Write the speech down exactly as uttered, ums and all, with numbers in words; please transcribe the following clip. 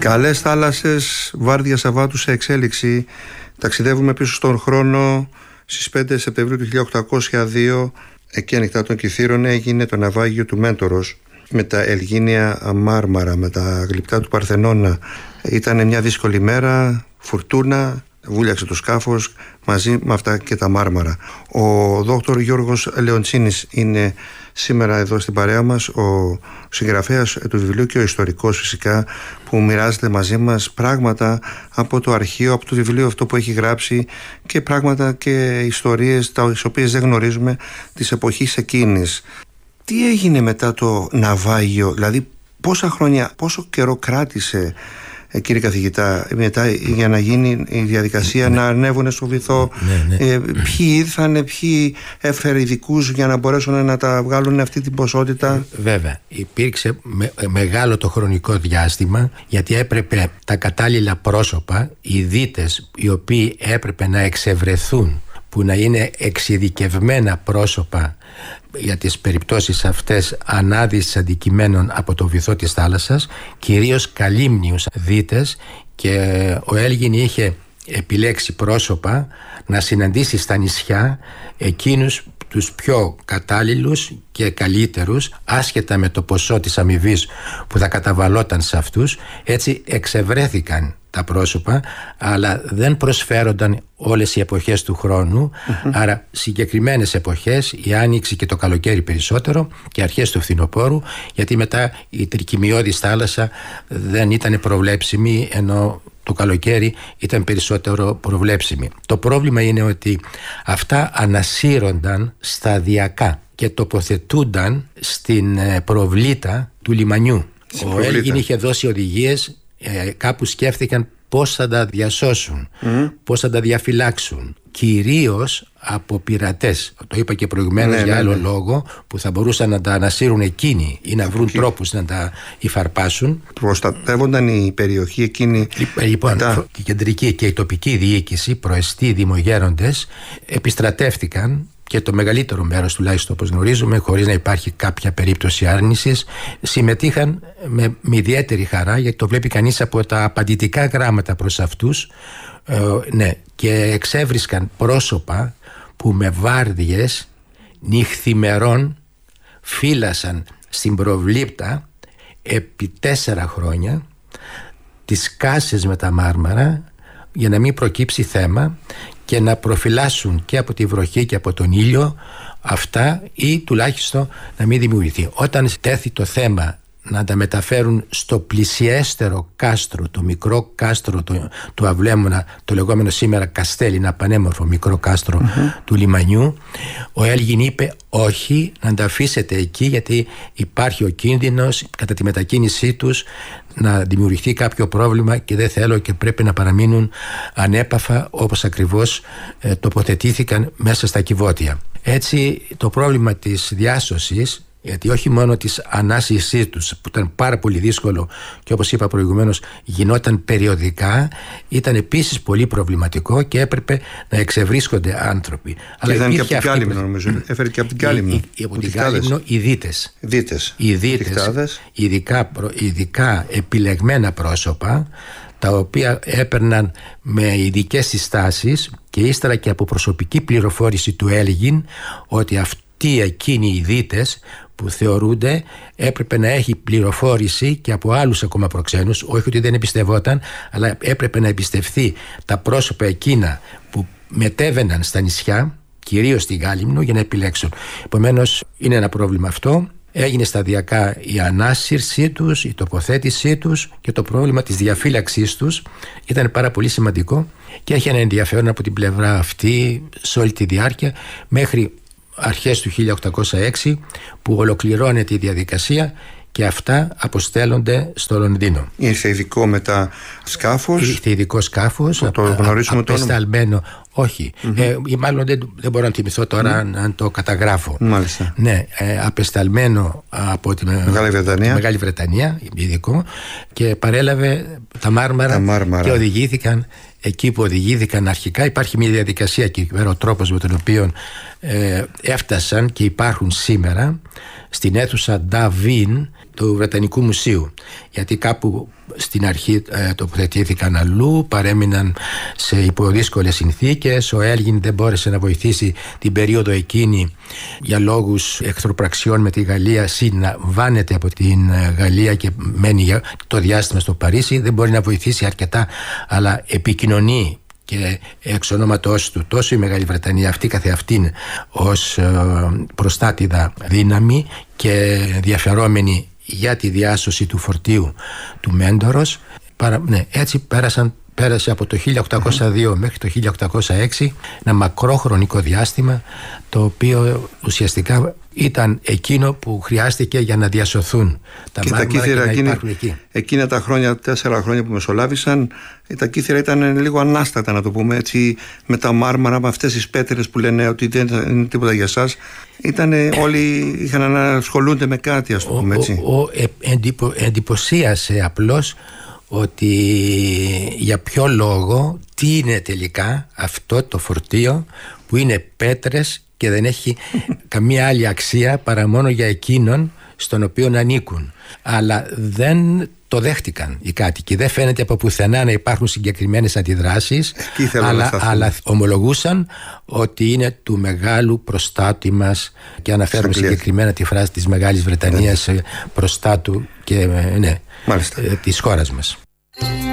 Καλές θάλασσες, βάρδια Σαββάτου σε εξέλιξη. Ταξιδεύουμε πίσω στον χρόνο. Στις πέντε Σεπτεμβρίου του χίλια οκτακόσια δύο, εκεί ανοιχτά των Κιθήρων, έγινε το ναυάγιο του Μέντορος με τα Ελγίνια Μάρμαρα, με τα γλυπτά του Παρθενώνα. Ήταν μια δύσκολη μέρα, φουρτούνα, βούλιαξε το σκάφος μαζί με αυτά και τα Μάρμαρα. Ο δόκτωρ Γιώργος Λεοντσίνης είναι σήμερα εδώ στην παρέα μας, ο συγγραφέας του βιβλίου και ο ιστορικός φυσικά, που μοιράζεται μαζί μας πράγματα από το αρχείο, από το βιβλίο αυτό που έχει γράψει, και πράγματα και ιστορίες τις οποίες δεν γνωρίζουμε της εποχής εκείνης. Τι έγινε μετά το ναυάγιο, δηλαδή πόσα χρόνια, πόσο καιρό κράτησε, κύριε καθηγητά, μετά για να γίνει η διαδικασία, ναι, να ανέβουν στο βυθό, ναι, ναι. Ε, ποιοι ήρθανε, ποιοι έφερε ειδικούς για να μπορέσουν να τα βγάλουν αυτή την ποσότητα? Βέβαια, υπήρξε με, μεγάλο το χρονικό διάστημα, γιατί έπρεπε τα κατάλληλα πρόσωπα, οι δίτες οι οποίοι έπρεπε να εξευρεθούν, που να είναι εξειδικευμένα πρόσωπα για τις περιπτώσεις αυτές ανάδυσης αντικειμένων από το βυθό της θάλασσας, κυρίως καλύμνιους δίτες, και ο Έλγιν είχε επιλέξει πρόσωπα να συναντήσει στα νησιά εκείνους τους πιο κατάλληλους και καλύτερους, άσχετα με το ποσό της αμοιβής που θα καταβαλόταν σε αυτούς. Έτσι εξευρέθηκαν τα πρόσωπα, αλλά δεν προσφέρονταν όλες οι εποχές του χρόνου. Mm-hmm. Άρα συγκεκριμένες εποχές, η άνοιξη και το καλοκαίρι περισσότερο, και αρχές του φθινοπόρου, γιατί μετά η τρικυμιώδης θάλασσα δεν ήταν προβλέψιμη, ενώ το καλοκαίρι ήταν περισσότερο προβλέψιμη. Το πρόβλημα είναι ότι αυτά ανασύρονταν σταδιακά και τοποθετούνταν στην προβλήτα του λιμανιού. Ο Έλγιν είχε δώσει οδηγίες, ε, κάπου σκέφτηκαν πώς θα τα διασώσουν, mm. πώς θα τα διαφυλάξουν, κυρίως από πειρατές. Το είπα και προηγουμένως, ναι, για άλλο ναι, ναι. λόγο, που θα μπορούσαν να τα ανασύρουν εκείνοι ή να βρουν okay. τρόπους να τα υφαρπάσουν. Προστατεύονταν η περιοχή εκείνη. Λοιπόν, μετά... η κεντρική και η τοπική διοίκηση, προεστοί, δημογέροντες, επιστρατεύτηκαν, και το μεγαλύτερο μέρος, τουλάχιστον όπως γνωρίζουμε, χωρίς να υπάρχει κάποια περίπτωση άρνησης, συμμετείχαν με, με ιδιαίτερη χαρά, γιατί το βλέπει κανείς από τα απαντητικά γράμματα προς αυτούς, ε, ναι, και εξέβρισκαν πρόσωπα που με βάρδιες νυχθημερών φύλασαν στην προβλήπτα επί τέσσερα χρόνια τις κάσες με τα Μάρμαρα, για να μην προκύψει θέμα και να προφυλάσσουν και από τη βροχή και από τον ήλιο αυτά, ή τουλάχιστον να μην δημιουργηθεί. Όταν τέθη το θέμα να τα μεταφέρουν στο πλησιέστερο κάστρο, το μικρό κάστρο του, του Αυλέμωνα, το λεγόμενο σήμερα Καστέλι, ένα πανέμορφο μικρό κάστρο mm-hmm. του λιμανιού, ο Έλγιν είπε όχι, να τα αφήσετε εκεί, γιατί υπάρχει ο κίνδυνος κατά τη μετακίνησή τους να δημιουργηθεί κάποιο πρόβλημα, και δεν θέλω, και πρέπει να παραμείνουν ανέπαφα όπως ακριβώς ε, τοποθετήθηκαν μέσα στα κυβότια. Έτσι το πρόβλημα της διάσωσης, γιατί όχι μόνο της ανάσυσής τους, που ήταν πάρα πολύ δύσκολο και όπως είπα προηγουμένως γινόταν περιοδικά, ήταν επίσης πολύ προβληματικό και έπρεπε να εξευρίσκονται άνθρωποι. Αλλά ήταν και από την Κάλυμνο, νομίζω. Έφερε και από την Κάλυμνο. Από την Κάλυμνο οι δίτες. Δίτες. Οι δίτες, ειδικά, ειδικά επιλεγμένα πρόσωπα, τα οποία έπαιρναν με ειδικές συστάσεις, και ύστερα και από προσωπική πληροφόρηση του Έλγιν, ότι αυτοί εκείνοι οι δίτες που θεωρούνται έπρεπε να έχει πληροφόρηση και από άλλους ακόμα προξένους, όχι ότι δεν εμπιστευόταν, αλλά έπρεπε να εμπιστευθεί τα πρόσωπα εκείνα που μετέβαιναν στα νησιά, κυρίως στη Γάλυμνο, για να επιλέξουν. Επομένως είναι ένα πρόβλημα αυτό. Έγινε σταδιακά η ανάσυρσή τους, η τοποθέτησή τους, και το πρόβλημα της διαφύλαξής τους ήταν πάρα πολύ σημαντικό, και έχει ένα ενδιαφέρον από την πλευρά αυτή σε όλη τη διάρκεια μέχρι αρχές του χίλια οκτακόσια έξι, που ολοκληρώνεται η διαδικασία και αυτά αποστέλλονται στο Λονδίνο. Ήρθε ειδικό μετά σκάφος. Ήρθε ειδικό σκάφος. Το, το γνωρίζουμε το απεσταλμένο. Όχι. Mm-hmm. Ε, μάλλον δεν, δεν μπορώ να θυμηθώ τώρα mm-hmm. αν το καταγράφω. Μάλιστα. Ναι, ε, απεσταλμένο από τη Μεγάλη Βρετανία. Τη Μεγάλη Βρετανία, ειδικό, και παρέλαβε τα Μάρμαρα, τα Μάρμαρα. Και οδηγήθηκαν εκεί που οδηγήθηκαν αρχικά. Υπάρχει μια διαδικασία και ο τρόπος με τον οποίο ε, έφτασαν και υπάρχουν σήμερα στην αίθουσα Νταβίν του Βρετανικού Μουσείου, γιατί κάπου στην αρχή ε, τοποθετήθηκαν αλλού, παρέμειναν σε υποδύσκολες συνθήκες. Ο Έλγιν δεν μπόρεσε να βοηθήσει την περίοδο εκείνη για λόγους εχθροπραξιών με τη Γαλλία, συν να βάνεται από την Γαλλία και μένει για το διάστημα στο Παρίσι. Δεν μπορεί να βοηθήσει αρκετά, αλλά επικοινωνεί και εξ ονόματός του τόσο η Μεγάλη Βρετανία αυτή καθεαυτήν ως ε, προστάτηδα δύναμη και διαφερόμενη για τη διάσωση του φορτίου του Μέντορος. Παρα, ναι, έτσι πέρασαν, πέρασε από το χίλια οκτακόσια δύο μέχρι το χίλια οκτακόσια έξι ένα μακρό χρονικό διάστημα, το οποίο ουσιαστικά ήταν εκείνο που χρειάστηκε για να διασωθούν τα και μάρμαρα τα κύθυρα και να εκείνη, υπάρχουν εκεί. Εκείνα τα χρόνια, τέσσερα χρόνια που μεσολάβησαν, τα κύθυρα ήταν λίγο ανάστατα, να το πούμε έτσι, με τα μάρμαρα, με αυτές τις πέτρες που λένε ότι δεν είναι τίποτα για σας. Ήτανε, όλοι είχαν να ασχολούνται με κάτι, ας το πούμε έτσι. Ο, ο, ε, εντυπω, εντυπωσίασε απλώς ότι για ποιο λόγο, τι είναι τελικά αυτό το φορτίο που είναι πέτρες και δεν έχει καμία άλλη αξία παρά μόνο για εκείνον στον οποίο ανήκουν. Αλλά δεν το δέχτηκαν οι κάτοικοι. Δεν φαίνεται από πουθενά να υπάρχουν συγκεκριμένες αντιδράσεις, αλλά, αλλά ομολογούσαν ότι είναι του μεγάλου προστάτη μας, και αναφέρουν συγκεκριμένα τη φράση της Μεγάλης Βρετανίας, προστάτου και ναι, της χώρας μας.